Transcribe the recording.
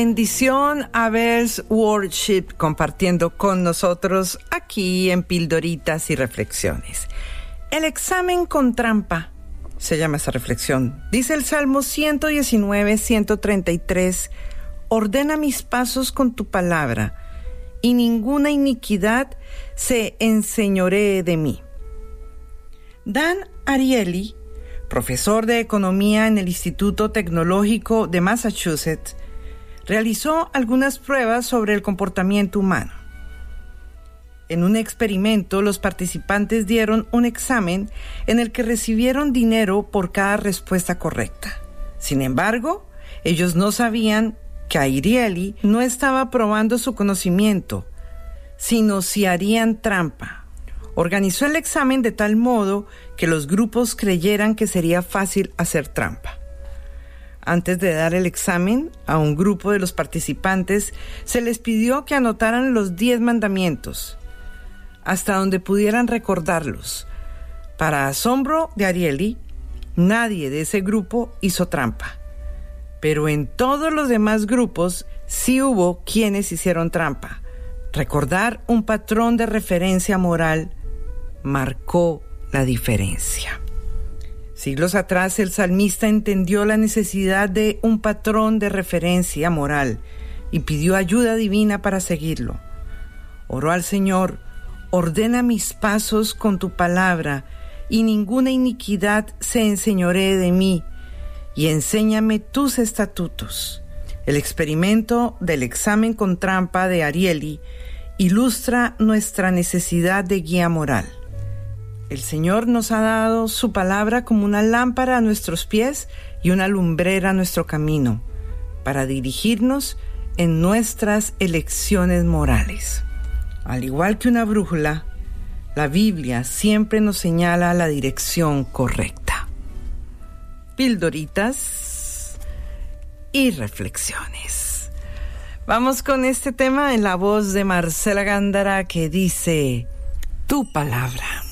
Bendición Abel's Worship compartiendo con nosotros aquí en Pildoritas y Reflexiones. El examen con trampa se llama esa reflexión. Dice el Salmo 119, 133, ordena mis pasos con tu palabra y ninguna iniquidad se enseñoree de mí. Dan Ariely, profesor de economía en el Instituto Tecnológico de Massachusetts, realizó algunas pruebas sobre el comportamiento humano. En un experimento, los participantes dieron un examen en el que recibieron dinero por cada respuesta correcta. Sin embargo, ellos no sabían que Ariely no estaba probando su conocimiento, sino si harían trampa. Organizó el examen de tal modo que los grupos creyeran que sería fácil hacer trampa. Antes de dar el examen, a un grupo de los participantes se les pidió que anotaran los 10 mandamientos, hasta donde pudieran recordarlos. Para asombro de Ariely, nadie de ese grupo hizo trampa. Pero en todos los demás grupos sí hubo quienes hicieron trampa. Recordar un patrón de referencia moral marcó la diferencia. Siglos atrás, el salmista entendió la necesidad de un patrón de referencia moral y pidió ayuda divina para seguirlo. Oró al Señor: ordena mis pasos con tu palabra y ninguna iniquidad se enseñoree de mí, y enséñame tus estatutos. El experimento del examen con trampa de Ariely ilustra nuestra necesidad de guía moral. El Señor nos ha dado su palabra como una lámpara a nuestros pies y una lumbrera a nuestro camino, para dirigirnos en nuestras elecciones morales. Al igual que una brújula, la Biblia siempre nos señala la dirección correcta. Pildoritas y reflexiones. Vamos con este tema en la voz de Marcela Gándara, que dice: tu palabra.